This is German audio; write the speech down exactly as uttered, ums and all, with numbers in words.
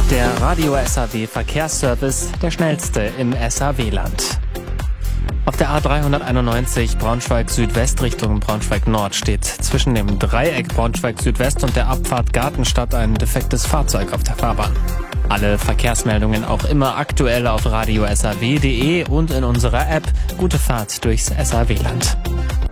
Der Radio S A W Verkehrsservice, der schnellste im S A W-Land. Auf der A dreihunderteinundneunzig Braunschweig Südwest Richtung Braunschweig Nord steht zwischen dem Dreieck Braunschweig Südwest und der Abfahrt Gartenstadt ein defektes Fahrzeug auf der Fahrbahn. Alle Verkehrsmeldungen auch immer aktuell auf radio s a w punkt d e und in unserer App. Gute Fahrt durchs S A W-Land.